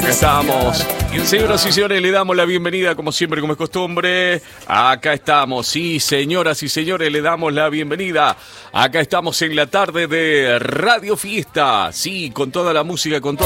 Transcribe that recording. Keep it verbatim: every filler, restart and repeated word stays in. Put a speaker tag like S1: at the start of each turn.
S1: Estamos. Señoras y señores, le damos la bienvenida, como siempre, como es costumbre. Acá estamos, sí, señoras y señores, le damos la bienvenida. Acá estamos en la tarde de Radio Fiesta. Sí, con toda la música, con toda